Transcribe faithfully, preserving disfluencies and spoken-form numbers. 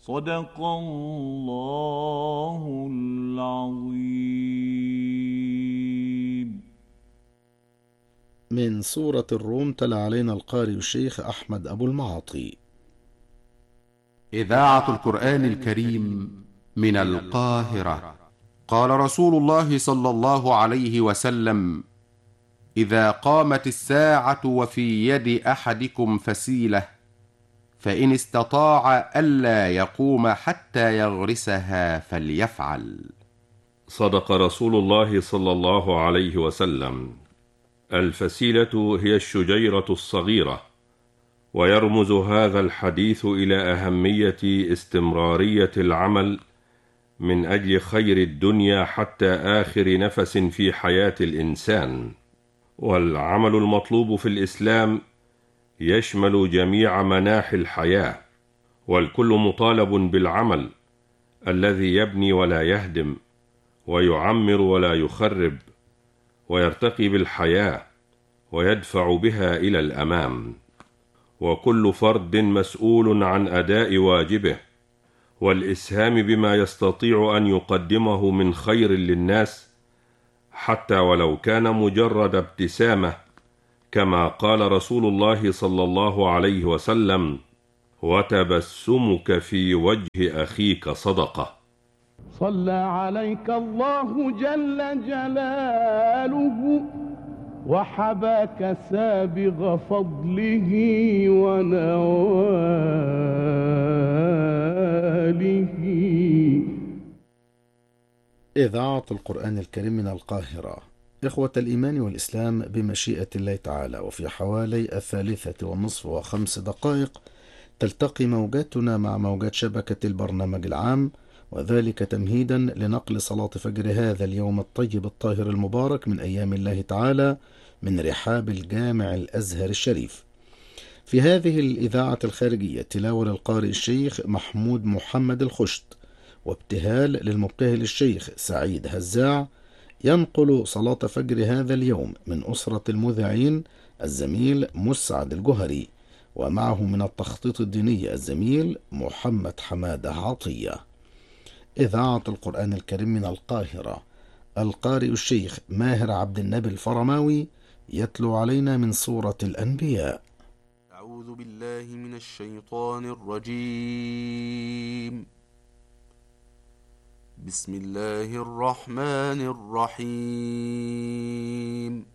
صدق الله العظيم. من سورة الروم تلا علينا القارئ الشيخ أحمد أبو المعاطي. إذاعة القرآن الكريم من القاهرة. قال رسول الله صلى الله عليه وسلم: إذا قامت الساعة وفي يد أحدكم فسيلة، فإن استطاع ألا يقوم حتى يغرسها فليفعل. صدق رسول الله صلى الله عليه وسلم. الفسيلة هي الشجيرة الصغيرة، ويرمز هذا الحديث إلى أهمية استمرارية العمل من أجل خير الدنيا حتى آخر نفس في حياة الإنسان. والعمل المطلوب في الإسلام يشمل جميع مناحي الحياة، والكل مطالب بالعمل الذي يبني ولا يهدم، ويعمر ولا يخرب، ويرتقي بالحياة ويدفع بها إلى الأمام. وكل فرد مسؤول عن أداء واجبه والإسهام بما يستطيع أن يقدمه من خير للناس، حتى ولو كان مجرد ابتسامة، كما قال رسول الله صلى الله عليه وسلم: وتبسمك في وجه أخيك صدقة. صلى عليك الله جل جلاله وحباك سابغ فضله ونواله. إذاعة القرآن الكريم من القاهرة. إخوة الإيمان والإسلام، بمشيئة الله تعالى وفي حوالي الثالثة والنصف وخمس دقائق تلتقي موجاتنا مع موجات شبكة البرنامج العام، وذلك تمهيدا لنقل صلاة فجر هذا اليوم الطيب الطاهر المبارك من أيام الله تعالى من رحاب الجامع الأزهر الشريف. في هذه الإذاعة الخارجية تلاوة للقارئ الشيخ محمود محمد الخشت، وابتهال للمبتهل الشيخ سعيد هزاع، ينقل صلاة فجر هذا اليوم من أسرة المذيعين الزميل مسعد الجهري، ومعه من التخطيط الديني الزميل محمد حمادة عطية. إذاعة القرآن الكريم من القاهرة. القارئ الشيخ ماهر عبد النبي الفرماوي يتلو علينا من سورة الأنبياء. أعوذ بالله من الشيطان الرجيم. بسم الله الرحمن الرحيم.